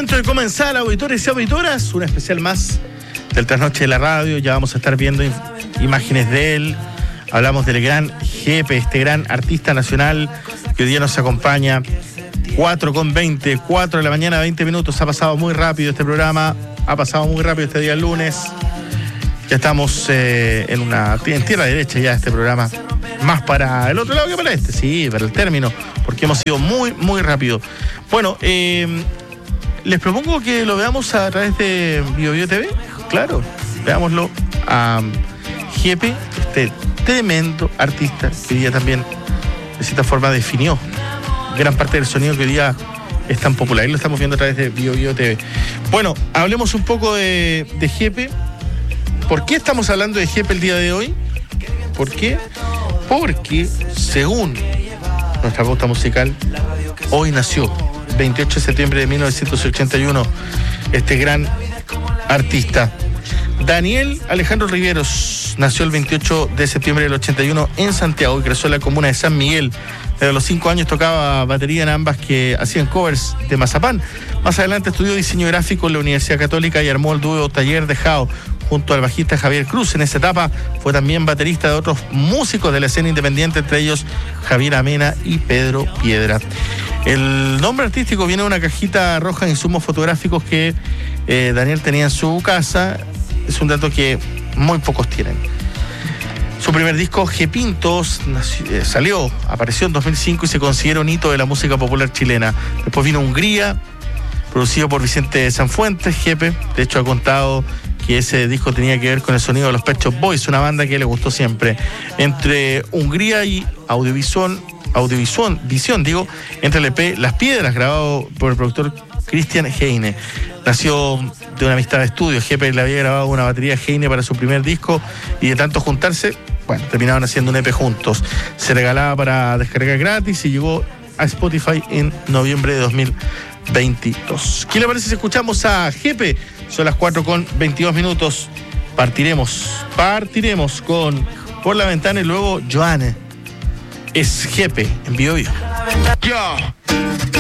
Momento de comenzar, auditores y auditoras, un especial más del Trasnoche de la Radio. Ya vamos a estar viendo imágenes de él. Hablamos del gran Jepe, este gran artista nacional que hoy día nos acompaña. 4:20, 4 de la mañana, 20 minutos. Ha pasado muy rápido este programa, ha pasado muy rápido este día lunes. Ya estamos en tierra derecha ya este programa. Más para el otro lado que para este, sí, para el término, porque hemos sido muy, muy rápido. Bueno, les propongo que lo veamos a través de BioBio TV. Claro, veámoslo a Jepe, este tremendo artista que hoy día también de cierta forma definió gran parte del sonido que hoy día es tan popular. Y lo estamos viendo a través de BioBio TV. Bueno, hablemos un poco de Jepe. ¿Por qué estamos hablando de Jepe el día de hoy? ¿Por qué? Porque, según nuestra pauta musical, hoy nació, 28 de septiembre de 1981, este gran artista. Daniel Alejandro Riveros nació el 28 de septiembre del 81 en Santiago y creció en la comuna de San Miguel. Desde los 5 años tocaba batería en ambas que hacían covers de Mazapán. Más adelante estudió diseño gráfico en la Universidad Católica y armó el dúo Taller de Jao junto al bajista Javier Cruz. En esa etapa fue también baterista de otros músicos de la escena independiente, entre ellos Javier Amena y Pedro Piedra. El nombre artístico viene de una cajita roja de insumos fotográficos que Daniel tenía en su casa. Es un dato que muy pocos tienen. Su primer disco, Jepintos, apareció en 2005 y se considera un hito de la música popular chilena. Después vino Hungría, producido por Vicente Sanfuentes. Jepe, de hecho, ha contado que ese disco tenía que ver con el sonido de los Pet Shop Boys, una banda que le gustó siempre. Entre Hungría y Audiovisión, entre el EP Las Piedras, grabado por el productor Christian Heine. Nació de una amistad de estudio. Jepe le había grabado una batería Heine para su primer disco y de tanto juntarse, terminaban haciendo un EP juntos. Se regalaba para descargar gratis y llegó a Spotify en noviembre de 2022. ¿Qué le parece si escuchamos a Jepe? Son las 4:22 minutos. Partiremos con Por la Ventana y luego Joanne. Es Jepe en BioBio. Yo.